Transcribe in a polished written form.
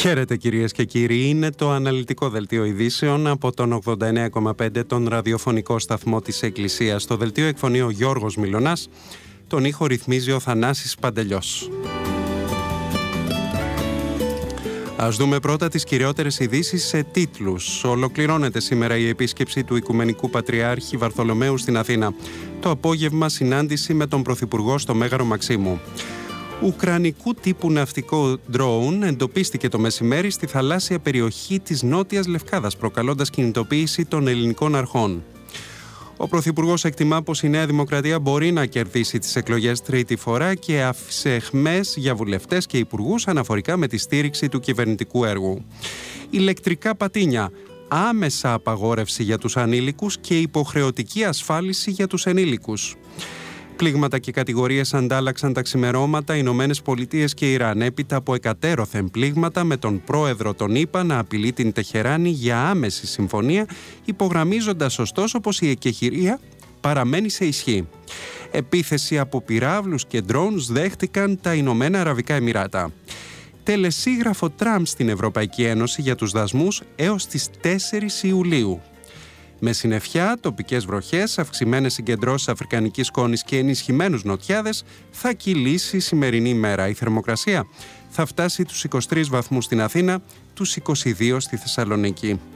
Χαίρετε κυρίες και κύριοι, είναι το αναλυτικό δελτίο ειδήσεων από τον 89,5 τον ραδιοφωνικό σταθμό της Εκκλησίας. Στο δελτίο εκφωνεί ο Γιώργος Μιλωνάς, τον ήχο ρυθμίζει ο Θανάσης Παντελιός. Ας δούμε πρώτα τις κυριότερες ειδήσεις σε τίτλους. Ολοκληρώνεται σήμερα η επίσκεψη του Οικουμενικού Πατριάρχη Βαρθολομαίου στην Αθήνα. Το απόγευμα συνάντηση με τον Πρωθυπουργό στο Μέγαρο Μαξίμου. Ουκρανικού τύπου ναυτικό ντρόουν εντοπίστηκε το μεσημέρι στη θαλάσσια περιοχή της Νότιας Λευκάδας, προκαλώντας κινητοποίηση των ελληνικών αρχών. Ο Πρωθυπουργός εκτιμά πως η Νέα Δημοκρατία μπορεί να κερδίσει τις εκλογές τρίτη φορά και άφησε αιχμές για βουλευτές και υπουργούς αναφορικά με τη στήριξη του κυβερνητικού έργου. Ηλεκτρικά πατίνια, άμεσα απαγόρευση για τους ανήλικους και υποχρεωτική ασφάλιση για τους ενήλικους. Πλήγματα και κατηγορίες αντάλλαξαν τα ξημερώματα οι Ηνωμένες Πολιτείες και Ιράν έπειτα από εκατέρωθεν πλήγματα, με τον πρόεδρο των ΗΠΑ να απειλεί την Τεχεράνη για άμεση συμφωνία, υπογραμμίζοντας ωστόσο πως η εκεχηρία παραμένει σε ισχύ. Επίθεση από πυράβλους και ντρόουνς δέχτηκαν τα Ηνωμένα Αραβικά Εμιράτα. Τελεσίγραφο Τραμπ στην Ευρωπαϊκή Ένωση για τους δασμούς έως τις 4 Ιουλίου. Με συννεφιά, τοπικές βροχές, αυξημένες συγκεντρώσεις αφρικανικής σκόνης και ενισχυμένους νοτιάδες, θα κυλήσει η σημερινή ημέρα. Η θερμοκρασία θα φτάσει τους 23 βαθμούς στην Αθήνα, τους 22 στη Θεσσαλονίκη.